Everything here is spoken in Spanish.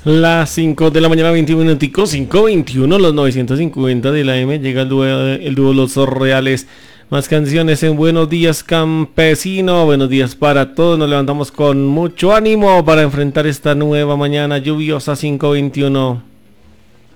Las 5 de la mañana, 21 minuticos, 5:21, los 950 de la M. Llega el dúo Los Reales. Más canciones en Buenos Días Campesino. Buenos días para todos. Nos levantamos con mucho ánimo para enfrentar esta nueva mañana lluviosa. 5:21.